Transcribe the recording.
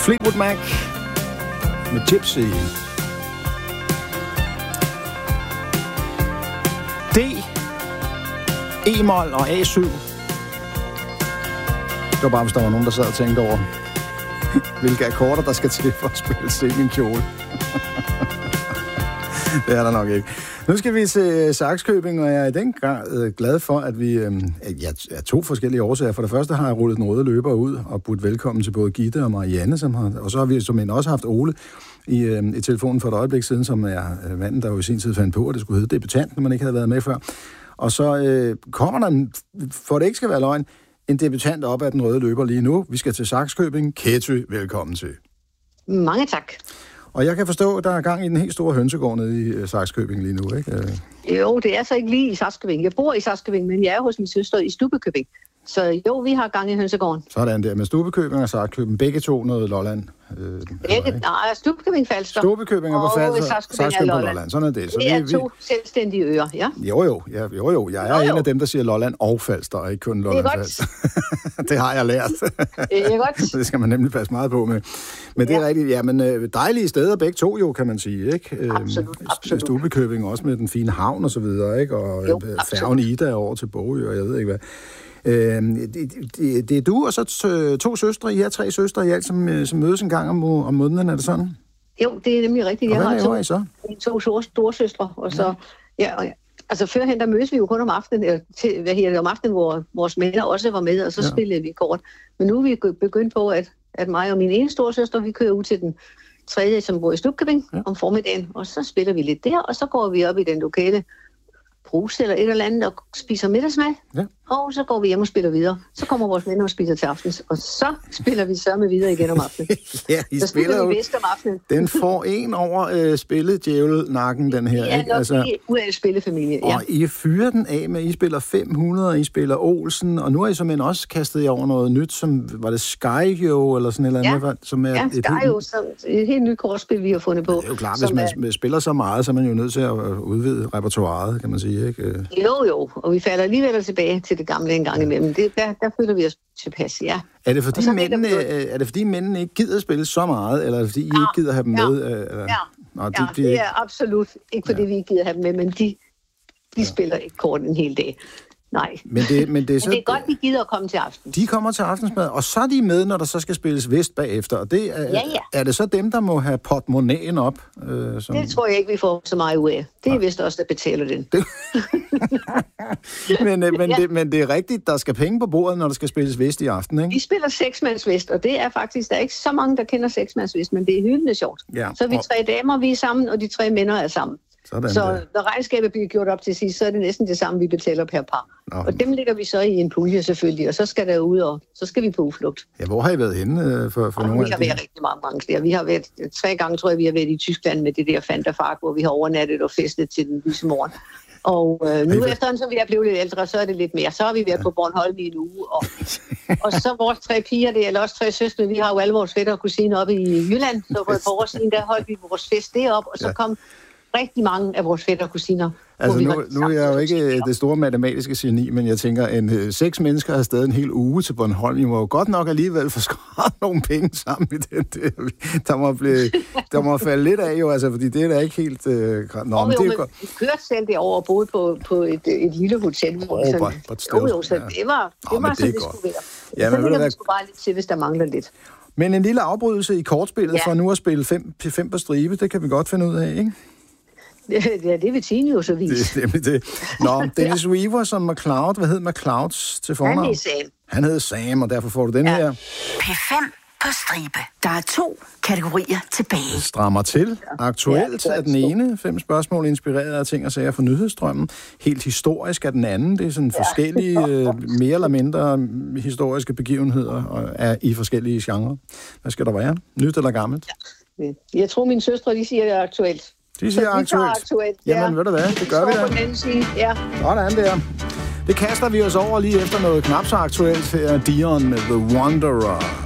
Fleetwood Mac med Gypsy. D, E-mol og A7. Det var bare, hvis der var nogen, der sad og tænkte over, hvilke akkorder, der skal til for at spille Singing-kjole. Det er der nok ikke. Nu skal vi til Sakskøbing, og jeg er i den grad glad for, at vi... er to forskellige årsager. For det første har jeg rullet den røde løber ud og budt velkommen til både Gitte og Marianne, og så har vi som også haft Ole i telefonen for et øjeblik siden, som er manden, der jo i sin tid fandt på, at det skulle hedde debutant, når man ikke havde været med før. Og så kommer der, for det ikke skal være løgn, en debutant op af den røde løber lige nu. Vi skal til Sakskøbing. Ketty, velkommen til. Mange tak. Og jeg kan forstå, at der er gang i den helt store hønsegård nede i Sakskøbing lige nu, ikke? Jo, det er så ikke lige i Sakskøbing. Jeg bor i Sakskøbing, men jeg er hos min søster i Stubbekøbing. Så jo, vi har gang i hønsegården. Sådan der, med Stubbekøbing og Sakskøbing. Begge to noget Lolland. Nej, Stubbekøbing Falster. Stubbekøbing og på Falster, Sakskøbing på Lolland. Sådan er det. Så det er to selvstændige øer, ja. Jo. Jeg er en af dem, der siger Lolland og Falster, og ikke kun Lolland Falster. Det har jeg lært. Det er godt. Det skal man nemlig passe meget på med. Men det er rigtigt, ja, men dejlige steder begge to jo, kan man sige, ikke? Absolut. Stubbekøbing også med den fine havn og så videre, ikke? Og jo, færgen Ida over til Bogø, og jeg ved ikke hvad. Det er du og så to søstre, I har 3 søstre i alt, som mødes en gang om måneden, er det sådan? Jo, det er nemlig rigtigt. Jeg har to store søstre, og så... Altså førhen, der mødes vi jo kun om aftenen, om aftenen, hvor vores mænd også var med, og så spillede vi kort. Men nu er vi begyndt på, at mig og min ene store søster, vi kører ud til den tredje, som bor i Stubbekøbing om formiddagen, og så spiller vi lidt der, og så går vi op i den lokale brus eller et eller andet og spiser middagsmad, og så går vi hjem og spiller videre. Så kommer vores venner og spiser til aftens, og så spiller vi sørme videre igen om aftenen. Ja, I så spiller jo vest om aftenen. Den får en over spilledjævel-nakken, den her. Ja, ikke? Altså, UL spillefamilie, ja. Og I fyrer den af med, I spiller 500, I spiller Olsen, og nu har I som også kastet jer over noget nyt, som var det Skyjo eller sådan et eller andet? Som er Skyjo, et helt nyt kortspil, vi har fundet på. Det er jo klart, hvis man spiller så meget, så er man jo nødt til at udvide repertoireet, kan man sige. Ikke? Jo, og vi falder alligevel tilbage til det gamle en gang imellem. Der føler vi os tilpas, ja. Er det fordi mændene ikke gider spille så meget, eller er det fordi I ikke gider have dem med? Det er absolut ikke fordi vi ikke gider have dem med, men de spiller ikke kort en hel dag. Nej. Men det er godt, de gider at komme til aften. De kommer til aftensmad, og så er de med, når der så skal spilles vest bagefter. Og det er, er det så dem, der må have portemonnaien op? Det tror jeg ikke, vi får så meget ud af. Det er vist også, der betaler den. Men det er rigtigt, der skal penge på bordet, når der skal spilles vest i aften, ikke? Vi spiller 6-mands vest, og det er faktisk, der er ikke så mange, der kender 6-mands vest, men det er hyldende sjovt. Ja, så vi 3 damer, vi er sammen, og de 3 mænder er sammen. Sådan så når regnskabet bliver gjort op til sidst, så er det næsten det samme, vi betaler per par. Og dem lægger vi så i en pulje selvfølgelig, og så skal der ud, og så skal vi på udflugt. Ja, hvor har I været henne for nogle af Vi har været rigtig mange steder. Vi har været 3 gange, tror jeg, vi har været i Tyskland med det der Fanta Fart, hvor vi har overnattet og festet til den lyse morgen. Og nu efter, så vi er blevet lidt ældre, så er det lidt mere. Så har vi været på Bornholm i en uge. Og så vores 3 piger, det er også 3 søstre. Vi har jo alle vores fætter og kusiner oppe i Jylland. Så for et par år siden, der holdt vi vores fest derop, og så kom rigtig mange af vores fætter og kusiner. Altså nu er jeg jo ikke det store matematiske geni, men jeg tænker, 6 mennesker har stadig en hel uge til Bornholm. I må jo godt nok alligevel få skåret nogle penge sammen i den der. Der må falde lidt af jo, altså, fordi det er da ikke helt... vi kørte selv derovre og boede på et lille hotel. Så det var sådan, det skulle være. Ja, så ligger vi sgu bare lidt til, hvis der mangler lidt. Men en lille afbrydelse i kortspillet for nu at spille 5 på stribe, det kan vi godt finde ud af, ikke? Ja, det vil Tine jo så vise. Det. Nå, Dennis Weaver som MacLeod. Hvad hed MacLeod til fornavn? Han hed Sam, og derfor får du den her. P5 på stribe. Der er 2 kategorier tilbage. Strammer til. Aktuelt er den ene. 5 spørgsmål inspireret af ting og sager fra nyhedsstrømmen. Helt historisk er den anden. Det er sådan forskellige, mere eller mindre historiske begivenheder og er i forskellige genrer. Hvad skal der være? Nyt eller gammelt? Ja. Jeg tror, mine søstre, de siger, det er aktuelt. De siger aktuelt. Jamen, ved du hvad? Det gør vi da. Ja. Sådan der. Det kaster vi os over lige efter noget knap så aktuelt. Her er Dion med The Wanderer.